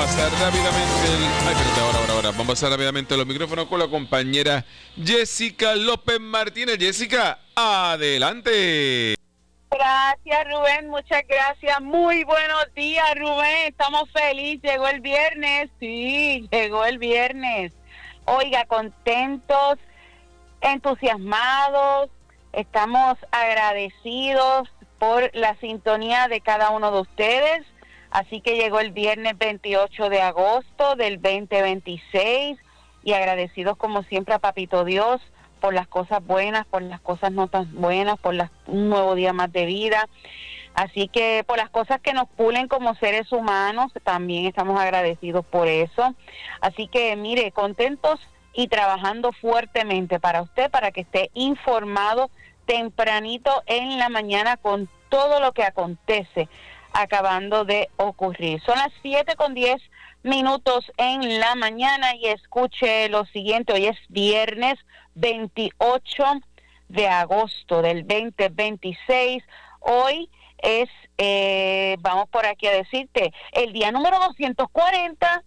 pasar rápidamente vamos a pasar rápidamente los micrófonos con la compañera Jessica López Martínez. Jessica, adelante. Gracias, Rubén, muchas gracias. Muy buenos días, Rubén. Estamos felices. Llegó el viernes. Sí, llegó el viernes. Oiga, contentos, entusiasmados. Estamos agradecidos por la sintonía de cada uno de ustedes. Así que llegó el viernes 28 de agosto del 2026 y agradecidos como siempre a Papito Dios por las cosas buenas, por las cosas no tan buenas, por un nuevo día más de vida. Así que por las cosas que nos pulen como seres humanos, también estamos agradecidos por eso. Así que mire, contentos y trabajando fuertemente para usted, para que esté informado tempranito en la mañana con todo lo que acontece acabando de ocurrir. Son las 7:10 en la mañana y escuche lo siguiente. Hoy es viernes 28 de agosto del 2026. Hoy es, vamos por aquí a decirte, el día número 240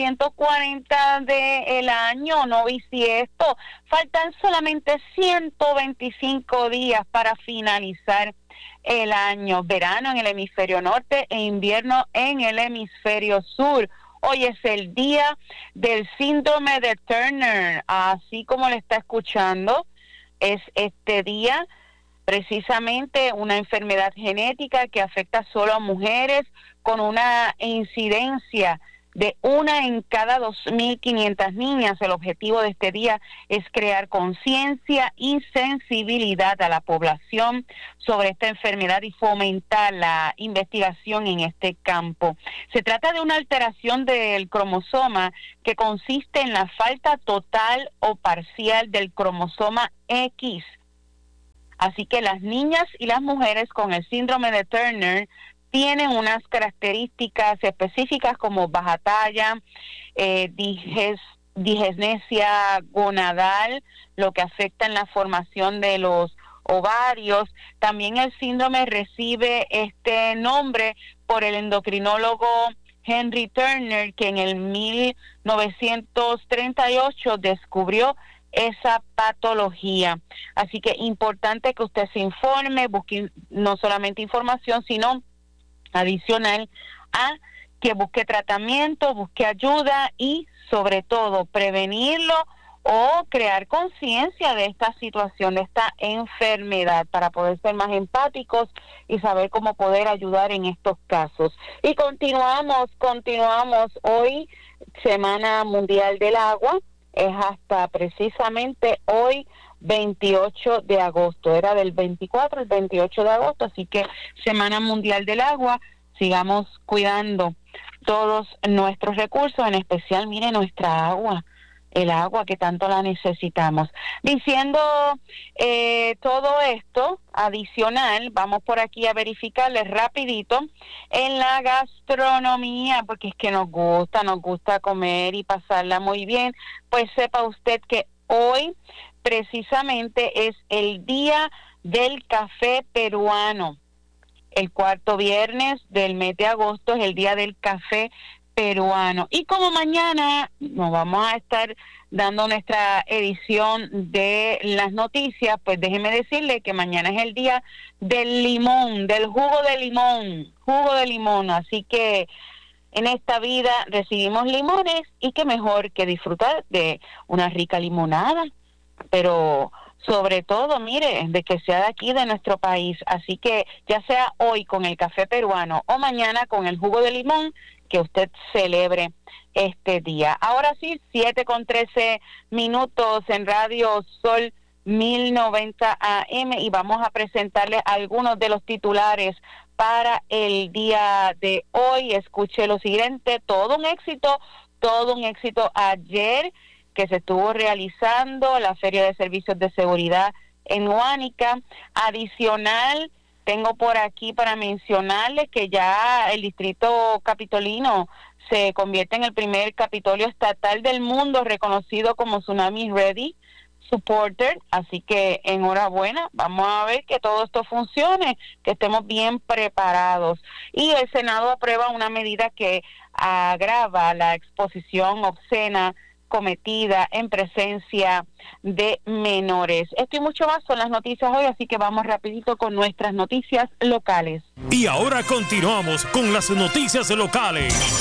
del año, no bisiesto. Faltan solamente 125 días para finalizar el año. Verano en el hemisferio norte e invierno en el hemisferio sur. Hoy es el día del síndrome de Turner, así como le está escuchando. Es este día precisamente una enfermedad genética que afecta solo a mujeres, con una incidencia de 1 en cada 2.500 niñas. El objetivo de este día es crear conciencia y sensibilidad a la población sobre esta enfermedad y fomentar la investigación en este campo. Se trata de una alteración del cromosoma que consiste en la falta total o parcial del cromosoma X. Así que las niñas y las mujeres con el síndrome de Turner tienen unas características específicas como baja talla, digenesia gonadal, lo que afecta en la formación de los ovarios. También el síndrome recibe este nombre por el endocrinólogo Henry Turner, que en el 1938 descubrió esa patología. Así que importante que usted se informe, busque no solamente información, sino adicional a que busque tratamiento, busque ayuda y sobre todo prevenirlo o crear conciencia de esta situación, de esta enfermedad, para poder ser más empáticos y saber cómo poder ayudar en estos casos. Y continuamos hoy, Semana Mundial del Agua. Es hasta precisamente hoy 28 de agosto, era del 24 al 28 de agosto, así que Semana Mundial del Agua. Sigamos cuidando todos nuestros recursos, en especial, mire, nuestra agua, el agua que tanto la necesitamos. Diciendo todo esto adicional, vamos por aquí a verificarles rapidito en la gastronomía, porque es que nos gusta comer y pasarla muy bien. Pues sepa usted que hoy precisamente es el día del café peruano. El cuarto viernes del mes de agosto es el día del café peruano. Y como mañana nos vamos a estar dando nuestra edición de las noticias, pues déjeme decirle que mañana es el día del limón, del jugo de limón. Así que en esta vida recibimos limones y qué mejor que disfrutar de una rica limonada, pero sobre todo, mire, de que sea de aquí, de nuestro país. Así que ya sea hoy con el café peruano o mañana con el jugo de limón, que usted celebre este día. Ahora sí, 7:13 en Radio Sol 1090 AM y vamos a presentarles algunos de los titulares para el día de hoy. Escuche lo siguiente: todo un éxito ayer que se estuvo realizando la Feria de Servicios de Seguridad en Huánica. Adicional, tengo por aquí para mencionarles que ya el Distrito Capitolino se convierte en el primer Capitolio estatal del mundo reconocido como Tsunami Ready Supporter, así que enhorabuena. Vamos a ver que todo esto funcione, que estemos bien preparados. Y el Senado aprueba una medida que agrava la exposición obscena cometida en presencia de menores. Esto y mucho más son las noticias hoy, así que vamos rapidito con nuestras noticias locales. Y ahora continuamos con las noticias locales.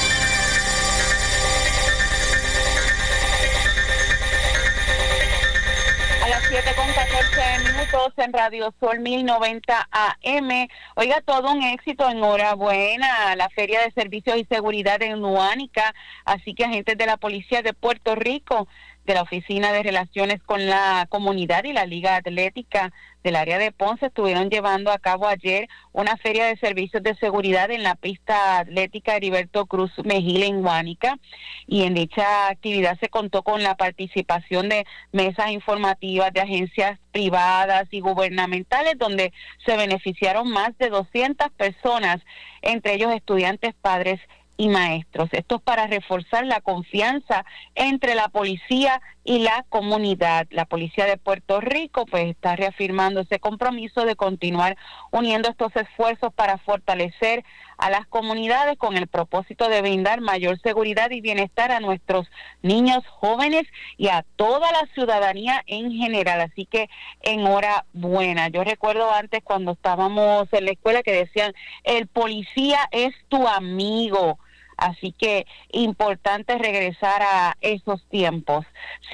A las 7:14 en Radio Sol 1090 AM. Oiga, todo un éxito, enhorabuena. La Feria de Servicios y Seguridad en Nuánica, así que agentes de la Policía de Puerto Rico, de la Oficina de Relaciones con la Comunidad y la Liga Atlética del área de Ponce estuvieron llevando a cabo ayer una feria de servicios de seguridad en la pista atlética Heriberto Cruz Mejía en Guánica, y en dicha actividad se contó con la participación de mesas informativas de agencias privadas y gubernamentales, donde se beneficiaron más de 200 personas, entre ellos estudiantes, padres y maestros. Esto es para reforzar la confianza entre la policía y la comunidad. La Policía de Puerto Rico pues está reafirmando ese compromiso de continuar uniendo estos esfuerzos para fortalecer a las comunidades con el propósito de brindar mayor seguridad y bienestar a nuestros niños, jóvenes y a toda la ciudadanía en general. Así que enhorabuena. Yo recuerdo antes cuando estábamos en la escuela que decían, el policía es tu amigo. Así que importante regresar a esos tiempos.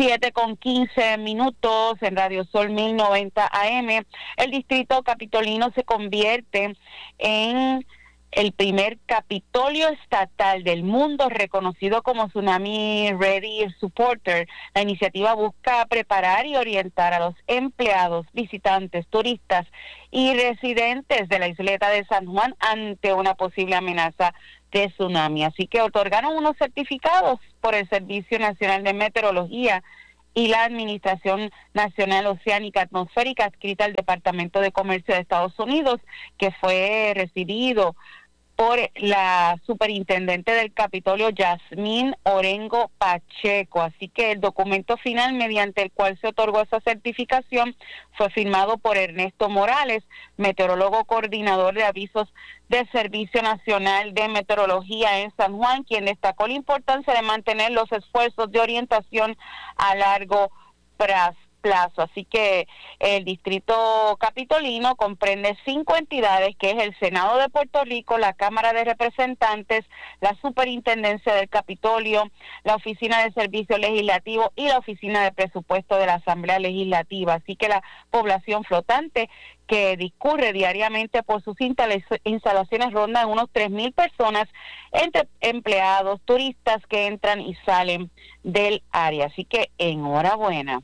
7:15 en Radio Sol 1090 AM. El distrito capitolino se convierte en el primer Capitolio estatal del mundo reconocido como Tsunami Ready Supporter. La iniciativa busca preparar y orientar a los empleados, visitantes, turistas y residentes de la isleta de San Juan ante una posible amenaza de tsunami. Así que otorgaron unos certificados por el Servicio Nacional de Meteorología y la Administración Nacional Oceánica Atmosférica adscrita al Departamento de Comercio de Estados Unidos, que fue recibido por la superintendente del Capitolio, Yasmín Orengo Pacheco. Así que el documento final mediante el cual se otorgó esa certificación fue firmado por Ernesto Morales, meteorólogo coordinador de avisos del Servicio Nacional de Meteorología en San Juan, quien destacó la importancia de mantener los esfuerzos de orientación a largo plazo. Así que el distrito capitolino comprende 5 entidades, que es el Senado de Puerto Rico, la Cámara de Representantes, la Superintendencia del Capitolio, la Oficina de Servicios Legislativos y la Oficina de Presupuesto de la Asamblea Legislativa. Así que la población flotante que discurre diariamente por sus instalaciones ronda en unos 3,000 personas, entre empleados, turistas que entran y salen del área. Así que enhorabuena.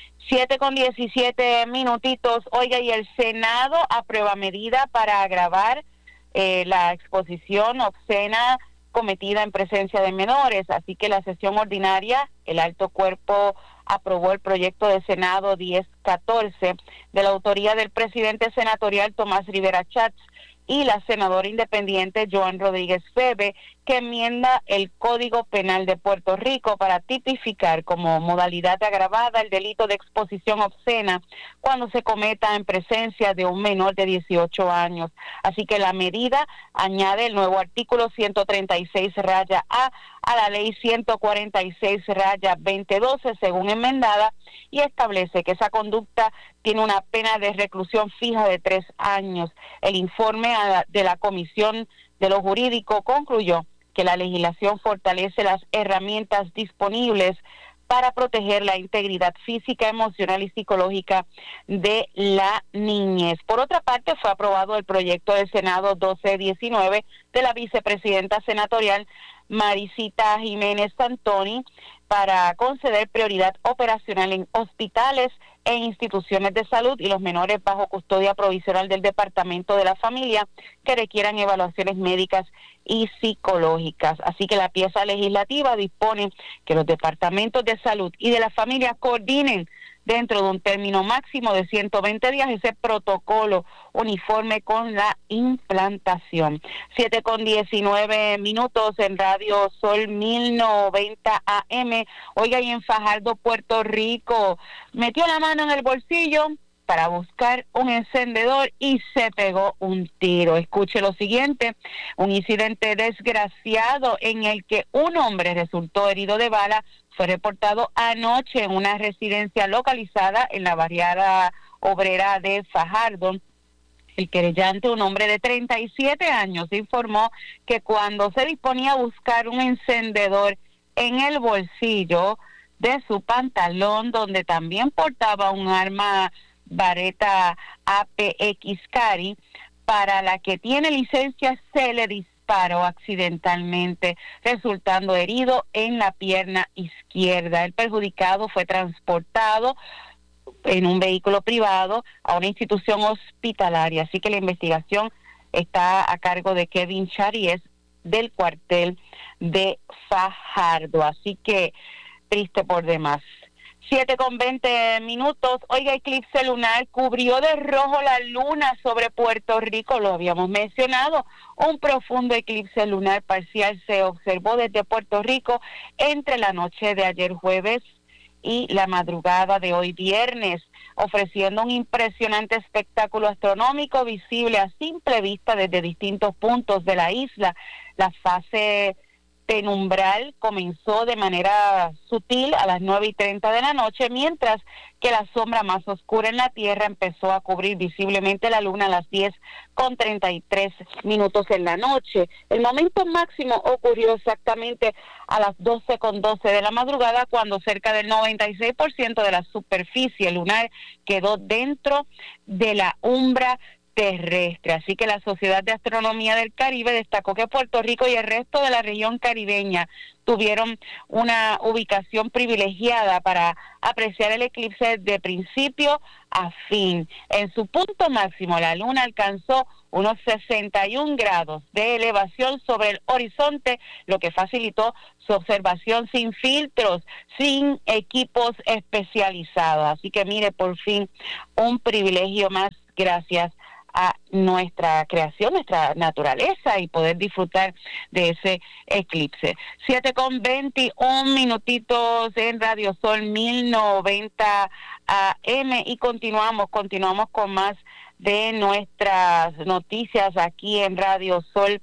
7:17. Oiga, y el Senado aprueba medida para agravar la exposición obscena cometida en presencia de menores. Así que la sesión ordinaria, el alto cuerpo aprobó el proyecto de Senado 1014 de la autoría del presidente senatorial Tomás Rivera Chats y la senadora independiente Joan Rodríguez Febe, que enmienda el Código Penal de Puerto Rico para tipificar como modalidad agravada el delito de exposición obscena cuando se cometa en presencia de un menor de 18 años. Así que la medida añade el nuevo artículo 136-A a la ley 146-2012 según enmendada, y establece que esa conducta tiene una pena de reclusión fija de 3 años. El informe de la Comisión de lo Jurídico concluyó que la legislación fortalece las herramientas disponibles para proteger la integridad física, emocional y psicológica de la niñez. Por otra parte, fue aprobado el proyecto del Senado 1219 de la vicepresidenta senatorial Maricita Jiménez Santoni para conceder prioridad operacional en hospitales e instituciones de salud y los menores bajo custodia provisional del Departamento de la Familia que requieran evaluaciones médicas y psicológicas. Así que la pieza legislativa dispone que los departamentos de salud y de la familia coordinen dentro de un término máximo de 120 días ese protocolo uniforme con la implantación. 7:19 en Radio Sol 1090 AM. Oiga, y en Fajardo, Puerto Rico, metió la mano en el bolsillo, para buscar un encendedor y se pegó un tiro. Escuche lo siguiente: un incidente desgraciado en el que un hombre resultó herido de bala fue reportado anoche en una residencia localizada en la barriada obrera de Fajardo. El querellante, un hombre de 37 años, informó que cuando se disponía a buscar un encendedor en el bolsillo de su pantalón, donde también portaba un arma Beretta APX Cari, para la que tiene licencia, se le disparó accidentalmente, resultando herido en la pierna izquierda. El perjudicado fue transportado en un vehículo privado a una institución hospitalaria, así que la investigación está a cargo de Kevin Charies del cuartel de Fajardo, así que triste por demás. 7:20. Oiga, eclipse lunar cubrió de rojo la luna sobre Puerto Rico, lo habíamos mencionado. Un profundo eclipse lunar parcial se observó desde Puerto Rico entre la noche de ayer jueves y la madrugada de hoy viernes, ofreciendo un impresionante espectáculo astronómico visible a simple vista desde distintos puntos de la isla. La fase penumbral comenzó de manera sutil a las 9:30 de la noche, mientras que la sombra más oscura en la Tierra empezó a cubrir visiblemente la luna a las 10:33 en la noche. El momento máximo ocurrió exactamente a las 12:12 de la madrugada, cuando cerca del 96% de la superficie lunar quedó dentro de la umbra terrestre. Así que la Sociedad de Astronomía del Caribe destacó que Puerto Rico y el resto de la región caribeña tuvieron una ubicación privilegiada para apreciar el eclipse de principio a fin. En su punto máximo, la luna alcanzó unos 61 grados de elevación sobre el horizonte, lo que facilitó su observación sin filtros, sin equipos especializados. Así que mire, por fin, un privilegio más gracias a nuestra creación, nuestra naturaleza, y poder disfrutar de ese eclipse. 7:21 en Radio Sol 1090 AM, y continuamos con más de nuestras noticias aquí en Radio Sol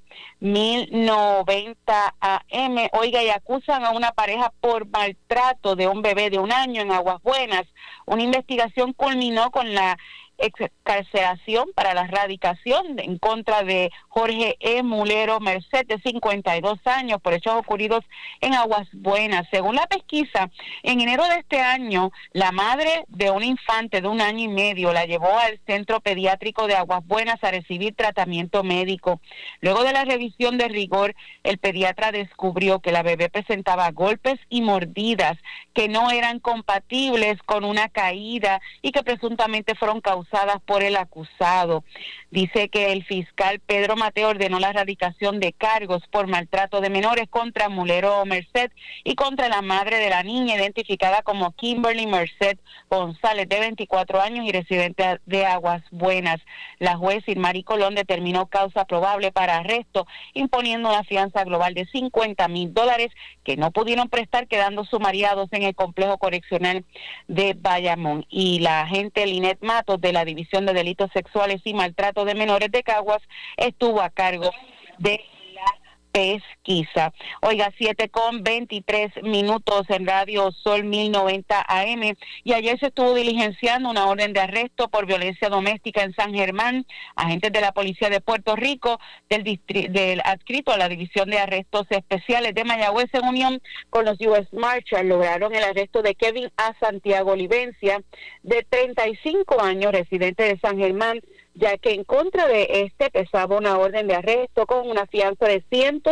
1090 AM. Oiga, y acusan a una pareja por maltrato de un bebé de 1 año en Aguas Buenas. Una investigación culminó con la excarcelación para la erradicación en contra de Jorge E. Mulero Merced, de 52 años, por hechos ocurridos en Aguas Buenas. Según la pesquisa, en enero de este año, la madre de un infante de 1 año y medio la llevó al centro pediátrico de Aguas Buenas a recibir tratamiento médico. Luego de la revisión de rigor, el pediatra descubrió que la bebé presentaba golpes y mordidas que no eran compatibles con una caída y que presuntamente fueron causadas por el acusado. Dice que el fiscal Pedro Mateo ordenó la erradicación de cargos por maltrato de menores contra Mulero Merced y contra la madre de la niña, identificada como Kimberly Merced González, de 24 años y residente de Aguas Buenas. La juez Irmari Colón determinó causa probable para arresto, imponiendo una fianza global de $50,000 que no pudieron prestar, quedando sumariados en el complejo correccional de Bayamón. Y la agente Linet Matos, de la División de Delitos Sexuales y Maltrato de Menores de Caguas, estuvo a cargo de la pesquisa. Oiga, 7:23 en Radio Sol 1090 AM, y ayer se estuvo diligenciando una orden de arresto por violencia doméstica en San Germán. Agentes de la Policía de Puerto Rico, del adscrito a la División de Arrestos Especiales de Mayagüez, en unión con los U.S. Marshals, lograron el arresto de Kevin A. Santiago Olivencia, de 35 años, residente de San Germán, ya que en contra de este pesaba una orden de arresto con una fianza de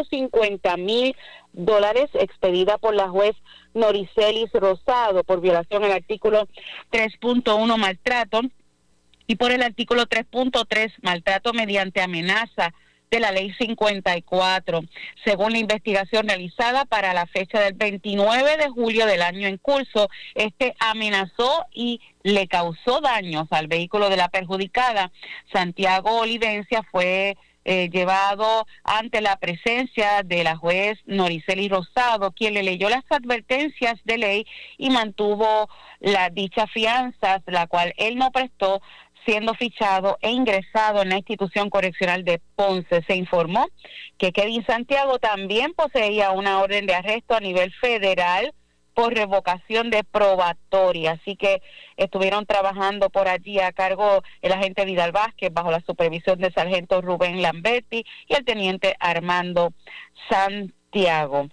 $150,000 expedida por la juez Noricelis Rosado por violación al artículo 3.1 maltrato y por el artículo 3.3 maltrato mediante amenaza de la ley 54. Según la investigación realizada para la fecha del 29 de julio del año en curso, amenazó y le causó daños al vehículo de la perjudicada. Santiago Olivencia fue llevado ante la presencia de la juez Noriceli Rosado, quien le leyó las advertencias de ley y mantuvo la dicha fianza, la cual él no prestó, siendo fichado e ingresado en la institución correccional de Ponce. Se informó que Kevin Santiago también poseía una orden de arresto a nivel federal por revocación de probatoria, así que estuvieron trabajando por allí a cargo el agente Vidal Vázquez bajo la supervisión del sargento Rubén Lamberti y el teniente Armando Santiago.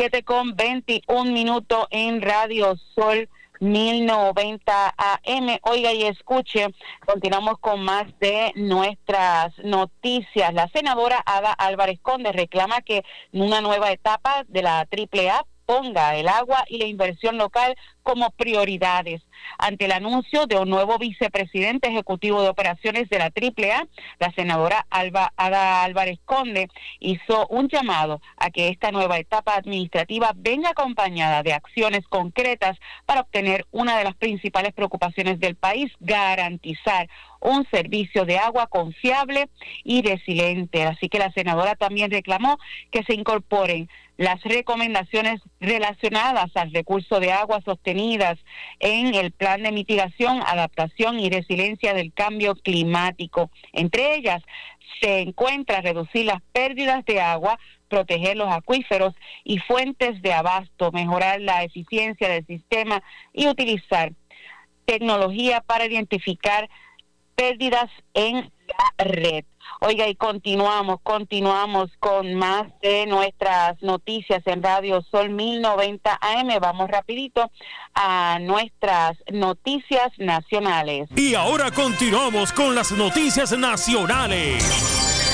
7:21 en Radio Sol 1090 AM. Oiga y escuche, continuamos con más de nuestras noticias. La senadora Ada Álvarez Conde reclama que una nueva etapa de la AAA ponga el agua y la inversión local como prioridades. Ante el anuncio de un nuevo vicepresidente ejecutivo de operaciones de la AAA, la senadora Ada Álvarez Conde hizo un llamado a que esta nueva etapa administrativa venga acompañada de acciones concretas para obtener una de las principales preocupaciones del país: garantizar un servicio de agua confiable y resiliente. Así que la senadora también reclamó que se incorporen las recomendaciones relacionadas al recurso de agua sostenidas en el Plan de Mitigación, Adaptación y Resiliencia del Cambio Climático. Entre ellas se encuentra reducir las pérdidas de agua, proteger los acuíferos y fuentes de abasto, mejorar la eficiencia del sistema y utilizar tecnología para identificar pérdidas en la red. Oiga, y continuamos con más de nuestras noticias en Radio Sol 1090 AM. Vamos rapidito a nuestras noticias nacionales. Y ahora continuamos con las noticias nacionales.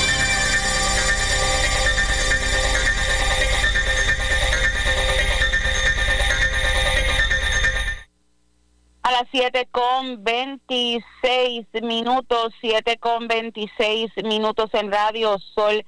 A las 7:26 en Radio Sol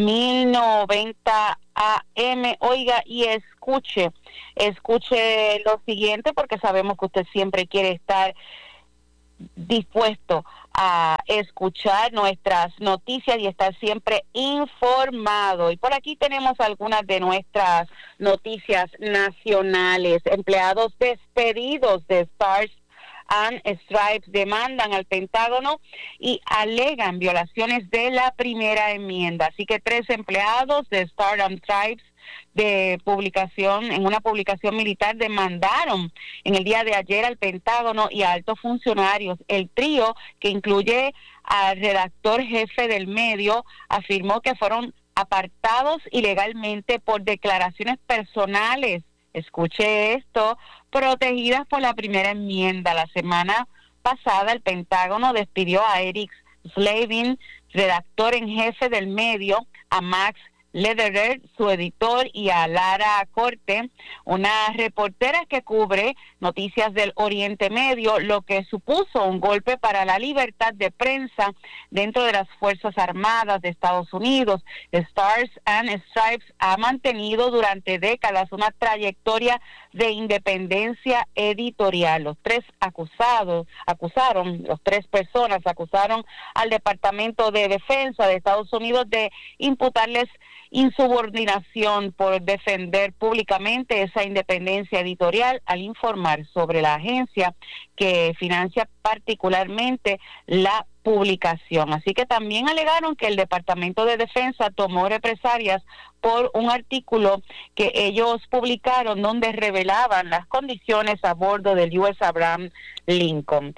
1090 AM. Oiga y escuche lo siguiente, porque sabemos que usted siempre quiere estar dispuesto a escuchar nuestras noticias y estar siempre informado. Y por aquí tenemos algunas de nuestras noticias nacionales. Empleados despedidos de Stars and Stripes demandan al Pentágono y alegan violaciones de la primera enmienda. Así que 3 empleados de Stars and Stripes en una publicación militar, demandaron en el día de ayer al Pentágono y a altos funcionarios. El trío, que incluye al redactor jefe del medio, afirmó que fueron apartados ilegalmente por declaraciones personales, escuche esto, protegidas por la primera enmienda. La semana pasada el Pentágono despidió a Eric Slavin, redactor en jefe del medio, a Max Lederer, su editor, y a Lara Corte, una reportera que cubre noticias del Oriente Medio, lo que supuso un golpe para la libertad de prensa dentro de las Fuerzas Armadas de Estados Unidos. Stars and Stripes ha mantenido durante décadas una trayectoria de independencia editorial. Las tres personas acusaron al Departamento de Defensa de Estados Unidos de imputarles insubordinación por defender públicamente esa independencia editorial al informar sobre la agencia que financia particularmente la publicación. Así que también alegaron que el Departamento de Defensa tomó represalias por un artículo que ellos publicaron donde revelaban las condiciones a bordo del US Abraham Lincoln.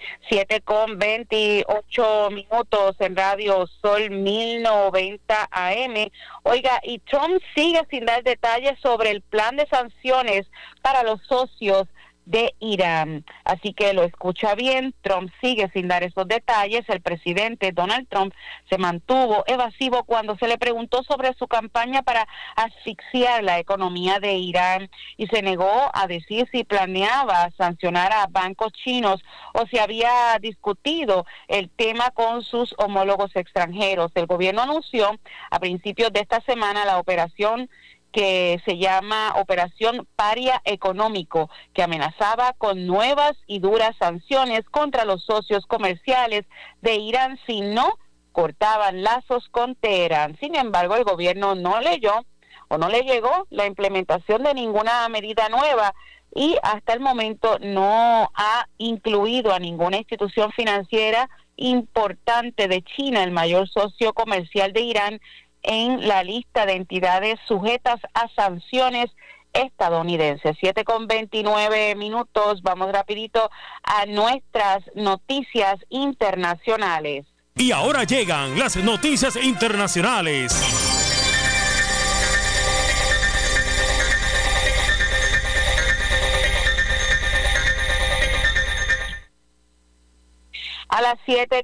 7:28 en Radio Sol 1090 AM. Oiga, y Trump sigue sin dar detalles sobre el plan de sanciones para los socios de Irán. Así que lo escucha bien, Trump sigue sin dar esos detalles. El presidente Donald Trump se mantuvo evasivo cuando se le preguntó sobre su campaña para asfixiar la economía de Irán y se negó a decir si planeaba sancionar a bancos chinos o si había discutido el tema con sus homólogos extranjeros. El gobierno anunció a principios de esta semana la operación que se llama Operación Paria Económico, que amenazaba con nuevas y duras sanciones contra los socios comerciales de Irán si no cortaban lazos con Teherán. Sin embargo, el gobierno no leyó o no le llegó la implementación de ninguna medida nueva y hasta el momento no ha incluido a ninguna institución financiera importante de China, el mayor socio comercial de Irán, en la lista de entidades sujetas a sanciones estadounidenses. 7:29, vamos rapidito a nuestras noticias internacionales. Y ahora llegan las noticias internacionales. A las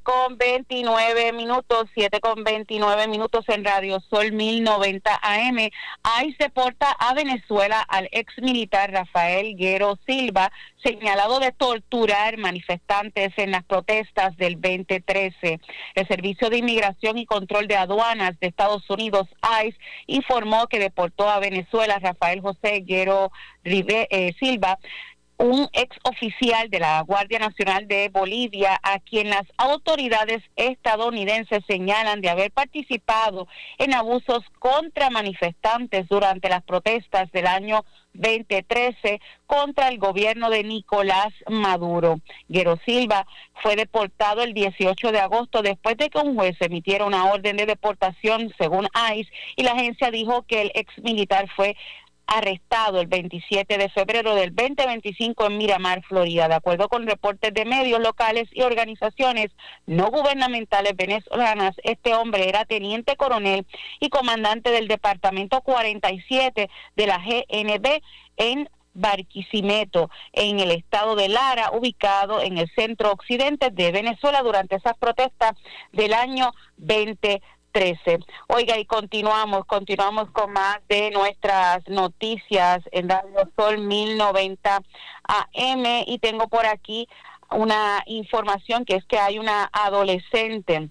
7:29 en Radio Sol 1090 AM, ICE deporta a Venezuela al ex militar Rafael Guerrero Silva, señalado de torturar manifestantes en las protestas del 2013. El Servicio de Inmigración y Control de Aduanas de Estados Unidos, ICE, informó que deportó a Venezuela a Rafael José Guerrero Silva, un ex oficial de la Guardia Nacional de Bolivia, a quien las autoridades estadounidenses señalan de haber participado en abusos contra manifestantes durante las protestas del año 2013 contra el gobierno de Nicolás Maduro. Guerrero Silva fue deportado el 18 de agosto después de que un juez emitiera una orden de deportación, según ICE, y la agencia dijo que el ex militar fue arrestado el 27 de febrero del 2025 en Miramar, Florida. De acuerdo con reportes de medios locales y organizaciones no gubernamentales venezolanas, este hombre era teniente coronel y comandante del Departamento 47 de la GNB en Barquisimeto, en el estado de Lara, ubicado en el centro occidente de Venezuela durante esas protestas del año 2013. Oiga, y continuamos con más de nuestras noticias en Radio Sol 1090 AM, y tengo por aquí una información que es que hay una adolescente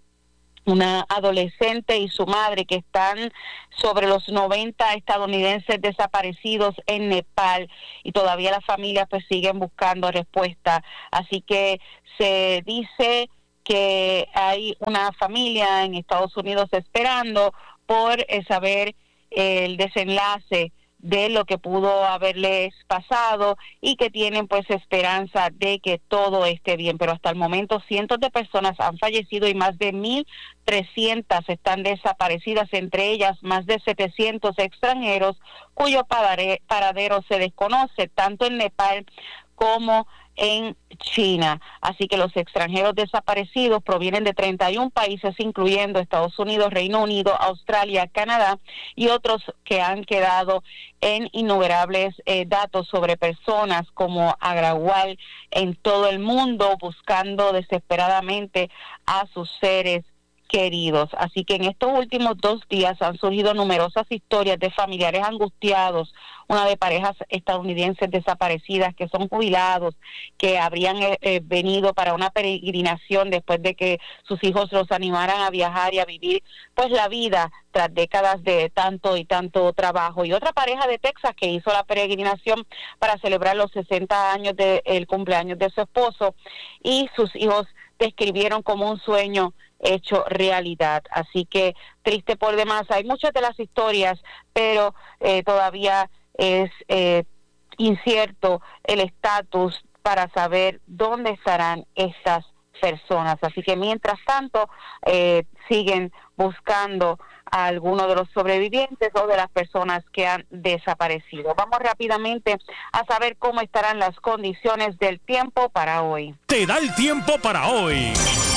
y su madre que están sobre los 90 estadounidenses desaparecidos en Nepal, y todavía las familias pues siguen buscando respuesta. Así que se dice que hay una familia en Estados Unidos esperando por saber el desenlace de lo que pudo haberles pasado y que tienen pues esperanza de que todo esté bien, pero hasta el momento cientos de personas han fallecido y más de 1,300 están desaparecidas, entre ellas más de 700 extranjeros cuyo paradero se desconoce tanto en Nepal como en China. Así que los extranjeros desaparecidos provienen de 31 países, incluyendo Estados Unidos, Reino Unido, Australia, Canadá y otros que han quedado en innumerables datos sobre personas como Agragual en todo el mundo buscando desesperadamente a sus seres queridos. Así que en estos últimos 2 días han surgido numerosas historias de familiares angustiados, una de parejas estadounidenses desaparecidas que son jubilados, que habrían venido para una peregrinación después de que sus hijos los animaran a viajar y a vivir pues la vida tras décadas de tanto y tanto trabajo, y otra pareja de Texas que hizo la peregrinación para celebrar los 60 años del cumpleaños de su esposo, y sus hijos describieron como un sueño hecho realidad. Así que triste por demás. Hay muchas de las historias, pero todavía es incierto el estatus para saber dónde estarán estas personas. Así que mientras tanto siguen buscando a algunos de los sobrevivientes o de las personas que han desaparecido. Vamos rápidamente a saber cómo estarán las condiciones del tiempo para hoy. Te da el tiempo para hoy.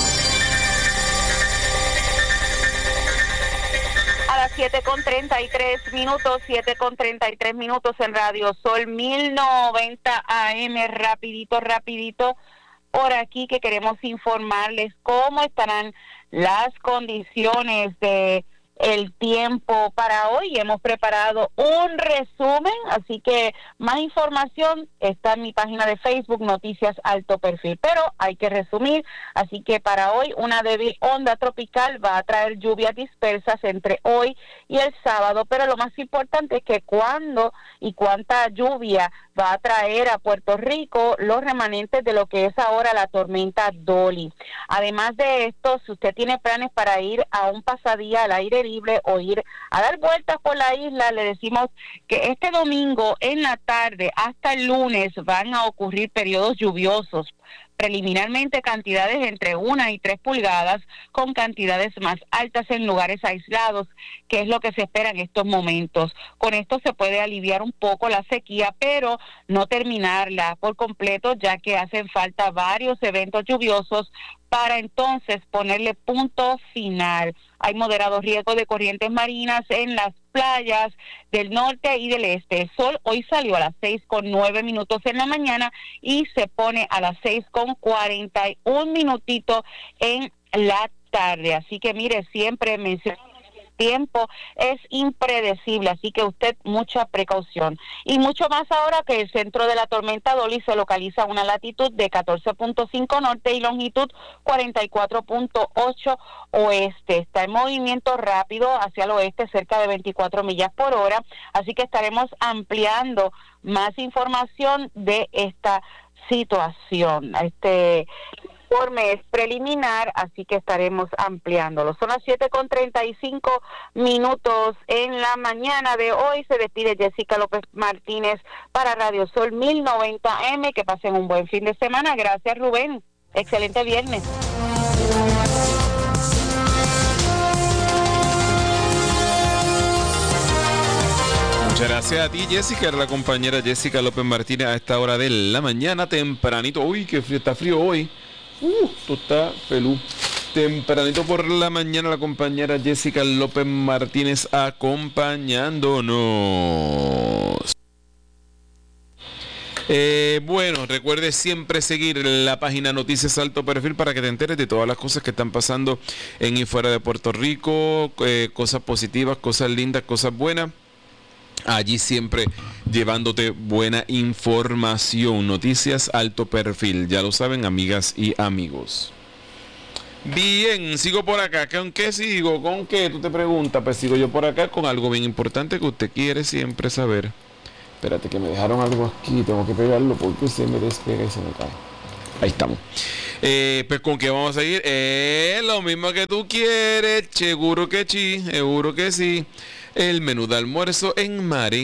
A las 7:33 en Radio Sol 1090 AM, rapidito por aquí que queremos informarles cómo estarán las condiciones de el tiempo para hoy. Hemos preparado un resumen, así que más información está en mi página de Facebook, Noticias Alto Perfil, pero hay que resumir. Así que para hoy una débil onda tropical va a traer lluvias dispersas entre hoy y el sábado, pero lo más importante es que cuándo y cuánta lluvia va a traer a Puerto Rico los remanentes de lo que es ahora la tormenta Dolly. Además de esto, si usted tiene planes para ir a un pasadía al aire libre o ir a dar vueltas por la isla, le decimos que este domingo en la tarde hasta el lunes van a ocurrir periodos lluviosos. Preliminarmente cantidades entre 1 y 3 pulgadas, con cantidades más altas en lugares aislados, que es lo que se espera en estos momentos. Con esto se puede aliviar un poco la sequía, pero no terminarla por completo, ya que hacen falta varios eventos lluviosos para entonces ponerle punto final. Hay moderado riesgo de corrientes marinas en las playas del norte y del este. El sol hoy salió a las 6:09 en la mañana y se pone a las 6:41 en la tarde. Así que mire, siempre menciono, tiempo es impredecible, así que usted mucha precaución. Y mucho más ahora que el centro de la tormenta Dolly se localiza a una latitud de 14.5 norte y longitud 44.8 oeste. Está en movimiento rápido hacia el oeste, cerca de 24 millas por hora, así que estaremos ampliando más información de esta situación. Este informe es preliminar, así que estaremos ampliándolo. Son las 7:35 en la mañana de hoy. Se despide Jessica López Martínez para Radio Sol 1090M. Que pasen un buen fin de semana. Gracias, Rubén. Excelente viernes. Muchas gracias a ti, Jessica, la compañera Jessica López Martínez a esta hora de la mañana, tempranito. Uy, qué frío, está frío hoy. Esto está pelú. Tempranito por la mañana, la compañera Jessica López Martínez acompañándonos. Bueno, recuerde siempre seguir la página Noticias Alto Perfil para que te enteres de todas las cosas que están pasando en y fuera de Puerto Rico, cosas positivas, cosas lindas, cosas buenas. Allí siempre llevándote buena información. Noticias Alto Perfil, ya lo saben, amigas y amigos. Bien, sigo por acá. ¿Con qué sigo? ¿Con qué? Tú te preguntas. Pues sigo yo por acá con algo bien importante que usted quiere siempre saber. Espérate que me dejaron algo aquí. Tengo que pegarlo porque se me despega y se me cae. Ahí estamos. Pues con qué vamos a seguir. Lo mismo que tú quieres. Seguro que sí. Seguro que sí. El menú de almuerzo en Mare.